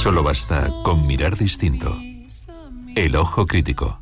Solo basta con mirar distinto. El ojo crítico.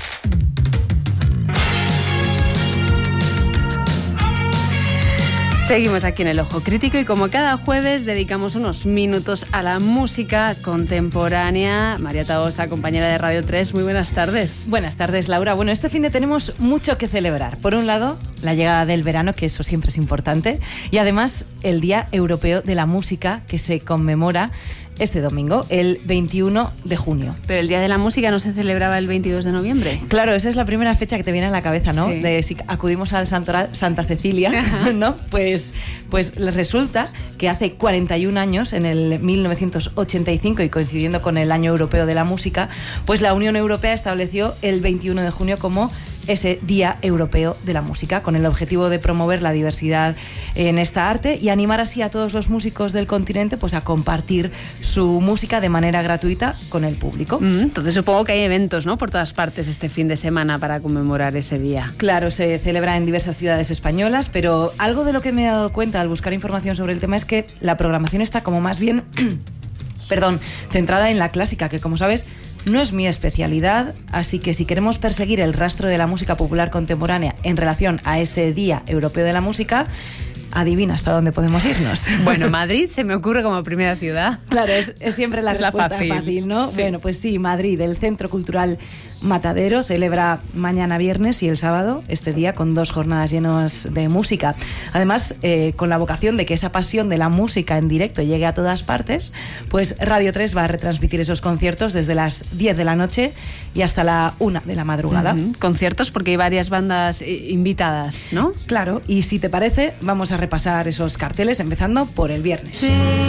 Seguimos aquí en El Ojo Crítico y como cada jueves dedicamos unos minutos a la música contemporánea. María Tahosa, compañera de Radio 3, muy buenas tardes. Buenas tardes, Laura. Bueno, este fin de tenemos mucho que celebrar. Por un lado, la llegada del verano, que eso siempre es importante, y además el Día Europeo de la Música, que se conmemora este domingo, el 21 de junio. Pero el Día de la Música no se celebraba el 22 de noviembre. Claro, esa es la primera fecha que te viene a la cabeza, ¿no? Sí. De si acudimos al santoral Santa Cecilia, ¿no? Pues resulta que hace 41 años, en el 1985, y coincidiendo con el Año Europeo de la Música, pues la Unión Europea estableció el 21 de junio como ese Día Europeo de la Música, con el objetivo de promover la diversidad en esta arte y animar así a todos los músicos del continente pues a compartir su música de manera gratuita con el público. Entonces supongo que hay eventos, ¿no?, por todas partes este fin de semana para conmemorar ese día. Claro, se celebra en diversas ciudades españolas, pero algo de lo que me he dado cuenta al buscar información sobre el tema es que la programación está como más bien centrada en la clásica, que como sabes no es mi especialidad, así que si queremos perseguir el rastro de la música popular contemporánea en relación a ese Día Europeo de la Música, adivina hasta dónde podemos irnos. Bueno, Madrid se me ocurre como primera ciudad. Claro, es siempre la respuesta fácil, ¿no? Sí. Bueno, pues sí, Madrid, el Centro Cultural Matadero celebra mañana viernes y el sábado este día con 2 jornadas llenas de música. Además, con la vocación de que esa pasión de la música en directo llegue a todas partes, pues Radio 3 va a retransmitir esos conciertos desde las 10 de la noche y hasta la 1 de la madrugada. Conciertos porque hay varias bandas invitadas, ¿no? Claro, y si te parece, vamos a repasar esos carteles empezando por el viernes. Sí.